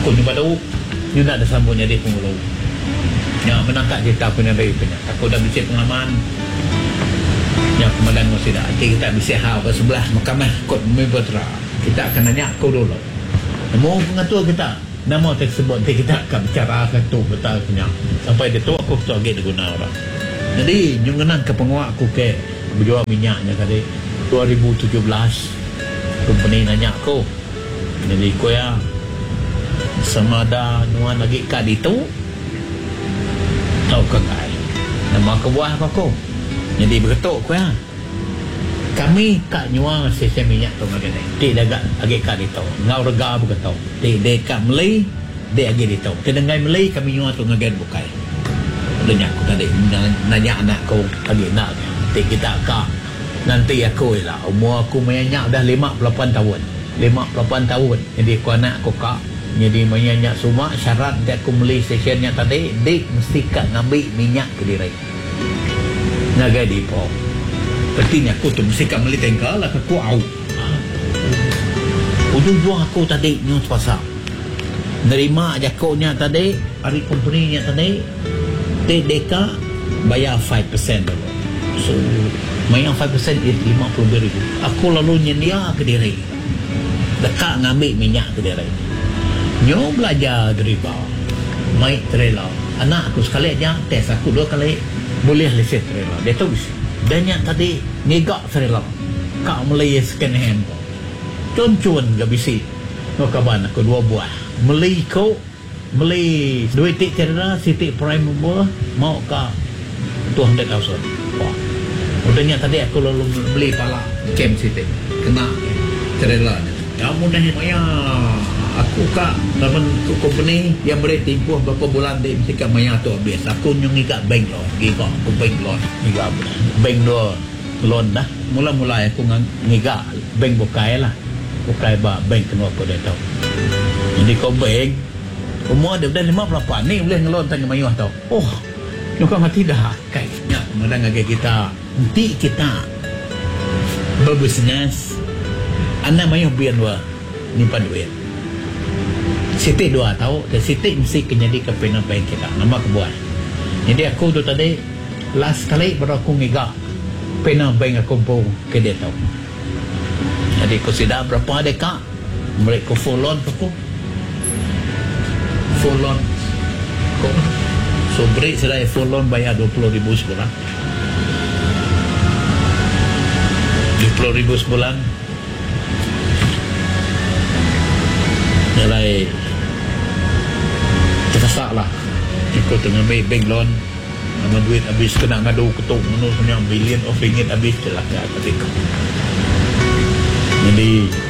aku ni baru ni nak ada sambung jadi pengulu yang menangkap kita punya dari punya aku dah bisik pengalaman yang kemudian masih dah kita bisik hal ke sebelah mahkamah kot Mempatra kita akan nanya kau dulu mau pengatur kita nama tersebut kita akan bicara satu betul punya sampai dia tu aku tu agak guna orang jadi yung kenang ke penguat aku ke berjual minyaknya tadi 2017 company nanya aku jadi aku ya sama ada nuan lagi kad itu tahu ke kai nama kebuah aku jadi berketuk aku ya kami kak nyua sesi minyak tu ngagak ni dia agak kad itu ngau rega berketuk dia kak Melayu dia agak itu kedengai Melayu kami nyua tu ngagak bukai nanya aku tadi nanya anak kau lagi nak nanti kita kak nanti aku lah umur aku menyanyak dah 58 tahun 58 tahun jadi aku anak aku kak jadi menyanyak semua syarat dia aku beli sesiannya tadi dik mesti kak ngambil minyak ke diri naga dipo pentingnya aku tu mesti kak beli tengkal lah aku au ujung-ujung aku tadi nyus pasal nerima jakonya tadi hari company nya tadi deka bayar 5% dulu so bayar 5% is 50,000 aku lalu nyedia ke diri dekat ngambil minyak ke diri nyo belajar deriba naik trailer anak aku sekali aja tes aku 2 kali boleh lesen trailer dia tu dan yang tadi ngigak trailer kak Melayu second hand cun-cun gak bisi no kaban aku 2 buah Meli duit tik cerita City Prime Mover mau ke 200,000 wah udahnya tadi aku lalu beli pala camp City kena cerita kamu dah ya aku kak teman company yang boleh timpuh berapa bulan dia mesti kat maya tu habis aku nyung ikat bank loan gigak aku bank loan ikat bank loan dah mula-mula aku ngigak bank bukai lah bukai bank kena aku dah tahu jadi kau bank umur dia dah 58 ni boleh ngelon tanya mayuh tau oh luka mati dah kayaknya kemudian agak kita nanti kita berbisnes anak mayuh biar dua nimpan duit Siti 2 tahu dan Siti mesti kenyadi ke pena bank kita nama kebuat jadi aku tu tadi last kali baru aku ngigak pena bank aku pun ke dia tahu jadi aku sudah berapa deka mereka full loan aku full loan so break sudah full loan bayar 20,000 sebulan 20,000 sebulan nilai terkesak lah ikut dengan bank loan sama duit habis kena ngadu ketuk menurut punya bilion of ringgit habis je lah ketika jadi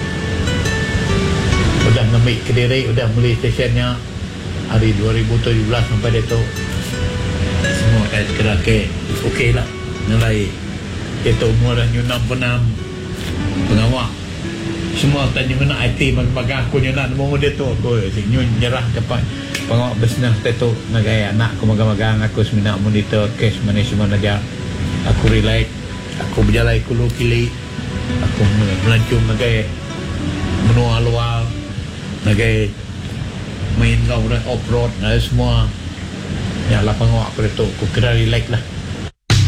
udah ngambil ke diri udah beli stationnya hari 2017 sampai dia tu semua kait kerake okey lah nilai itu umur dah nyunam penam pengawak semua tanya mana IT bagi aku nyunam umur dia tu aku nyun nyerah kepada pengawak bisnes tu nagai anak aku magang-magang aku semina monitor cash management aja aku relate aku berjalan kulu kili aku melancung nagai menua luar nagai main kau off road semua ya lah pengawak aku tu aku kira relax lah